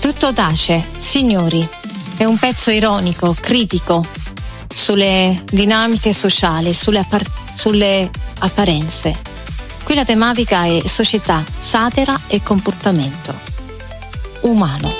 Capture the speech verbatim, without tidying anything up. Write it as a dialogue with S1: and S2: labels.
S1: Tutto tace, signori. È un pezzo ironico, critico sulle dinamiche sociali, sulle, appar- sulle apparenze. Qui la tematica è società, satira e comportamento umano.